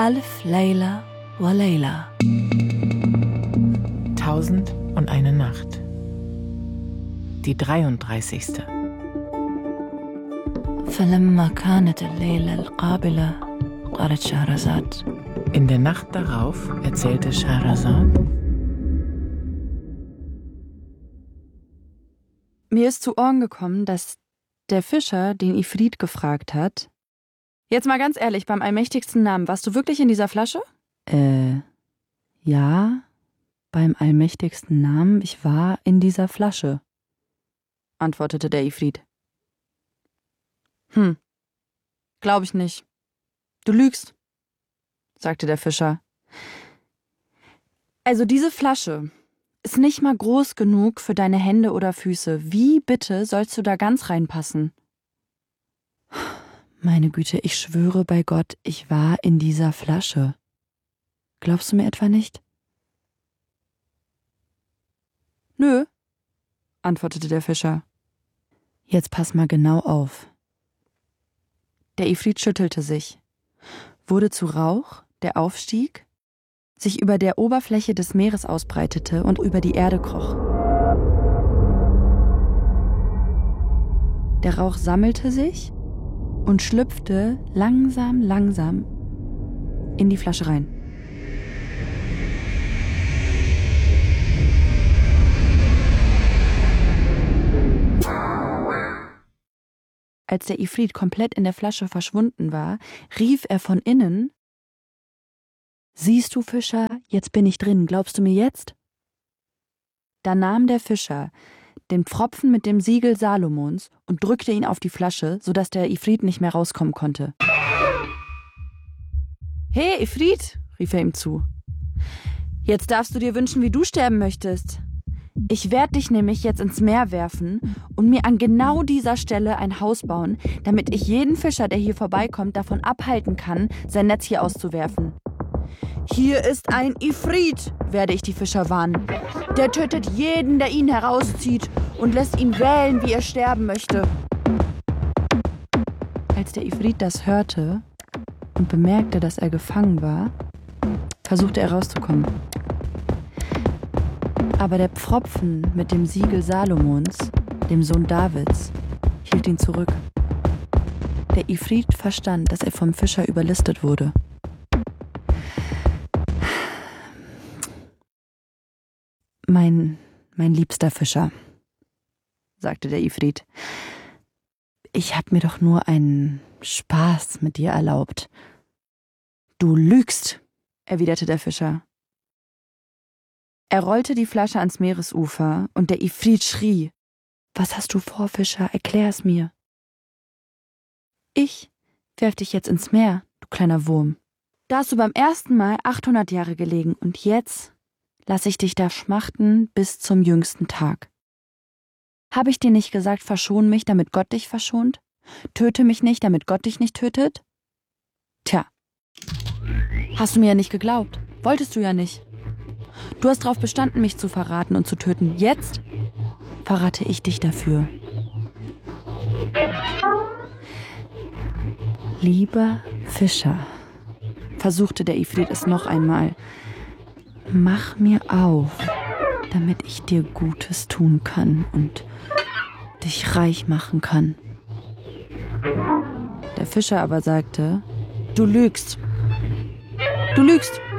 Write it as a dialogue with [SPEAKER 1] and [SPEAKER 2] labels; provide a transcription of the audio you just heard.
[SPEAKER 1] ألف ليلة وليلة.
[SPEAKER 2] 1001 Nacht. Die 33.
[SPEAKER 1] فلما كانت الليلة القابلة قالت شهرزاد.
[SPEAKER 2] In der Nacht darauf erzählte Scheherazade:
[SPEAKER 3] Mir ist zu Ohren gekommen, dass der Fischer den Ifrit gefragt hat: Jetzt mal ganz ehrlich, beim allmächtigsten Namen, warst du wirklich in dieser Flasche? Ja, beim allmächtigsten Namen, ich war in dieser Flasche, antwortete der Ifrit. Glaub ich nicht. Du lügst, sagte der Fischer. Also diese Flasche ist nicht mal groß genug für deine Hände oder Füße. Wie bitte sollst du da ganz reinpassen? Meine Güte, ich schwöre bei Gott, ich war in dieser Flasche. Glaubst du mir etwa nicht? Nö, antwortete der Fischer. Jetzt pass mal genau auf. Der Ifrit schüttelte sich, wurde zu Rauch, der aufstieg, sich über der Oberfläche des Meeres ausbreitete und über die Erde kroch. Der Rauch sammelte sich und schlüpfte langsam in die Flasche rein. Als der Ifrit komplett in der Flasche verschwunden war, rief er von innen: »Siehst du, Fischer, jetzt bin ich drin, glaubst du mir jetzt?« Da nahm der Fischer den Pfropfen mit dem Siegel Salomons und drückte ihn auf die Flasche, sodass der Ifrit nicht mehr rauskommen konnte. »Hey, Ifrit«, rief er ihm zu, »jetzt darfst du dir wünschen, wie du sterben möchtest. Ich werde dich nämlich jetzt ins Meer werfen und mir an genau dieser Stelle ein Haus bauen, damit ich jeden Fischer, der hier vorbeikommt, davon abhalten kann, sein Netz hier auszuwerfen. Hier ist ein Ifrit, werde ich die Fischer warnen. Der tötet jeden, der ihn herauszieht und lässt ihn wählen, wie er sterben möchte.« Als der Ifrit das hörte und bemerkte, dass er gefangen war, versuchte er rauszukommen. Aber der Pfropfen mit dem Siegel Salomons, dem Sohn Davids, hielt ihn zurück. Der Ifrit verstand, dass er vom Fischer überlistet wurde. Mein liebster Fischer«, sagte der Ifrit, »ich habe mir doch nur einen Spaß mit dir erlaubt.« »Du lügst«, erwiderte der Fischer. Er rollte die Flasche ans Meeresufer und der Ifrit schrie: »Was hast du vor, Fischer? Erklär es mir.« »Ich werf dich jetzt ins Meer, du kleiner Wurm. Da hast du beim ersten Mal 800 Jahre gelegen und jetzt lass ich dich da schmachten bis zum jüngsten Tag. Habe ich dir nicht gesagt, verschon mich, damit Gott dich verschont? Töte mich nicht, damit Gott dich nicht tötet? Tja, hast du mir ja nicht geglaubt, wolltest du ja nicht. Du hast darauf bestanden, mich zu verraten und zu töten. Jetzt verrate ich dich dafür. Lieber Fischer«, versuchte der Ifrit es noch einmal, »mach mir auf, damit ich dir Gutes tun kann und dich reich machen kann.« Der Fischer aber sagte: »Du lügst. Du lügst.